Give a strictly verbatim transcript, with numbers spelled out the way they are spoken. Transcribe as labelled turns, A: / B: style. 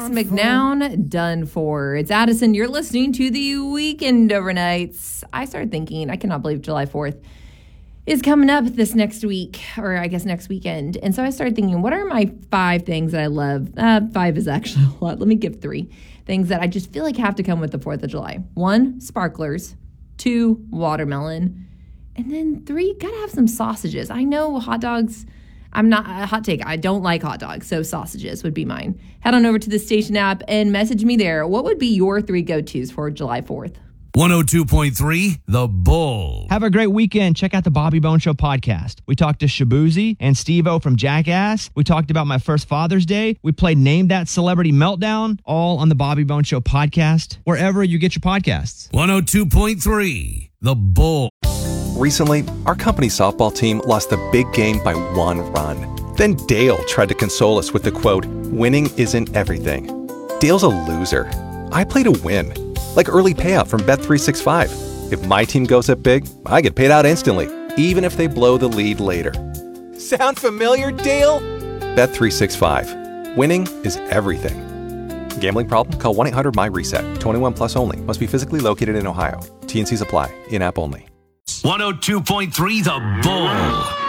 A: McNown, done for. It's Addison. You're listening to the Weekend Overnights. I started thinking, I cannot believe July fourth is coming up this next week, or I guess next weekend. And so I started thinking, what are my five things that I love? Uh, five is actually a lot. Let me give three things that I just feel like have to come with the fourth of July. One, sparklers. Two, watermelon. And then three, gotta have some sausages. I know hot dogs, I'm not a hot take. I don't like hot dogs, so sausages would be mine. Head on over to the station app and message me there. What would be your three go-tos for July fourth?
B: one oh two point three The Bull.
C: Have a great weekend. Check out the Bobby Bone Show podcast. We talked to Shabuzi and Steve-O from Jackass. We talked about my first Father's Day. We played Name That Celebrity Meltdown, all on the Bobby Bone Show podcast, wherever you get your podcasts.
B: one oh two point three The Bull.
D: Recently, our company softball team lost the big game by one run. Then Dale tried to console us with the quote, "Winning isn't everything." Dale's a loser. I play to win. Like early payout from Bet three sixty-five. If my team goes up big, I get paid out instantly, even if they blow the lead later. Sound familiar, Dale? Bet three sixty-five. Winning is everything. Gambling problem? Call one eight hundred M Y reset. twenty-one plus only. Must be physically located in Ohio. T and C's apply. In-app only.
B: one oh two point three The Bull.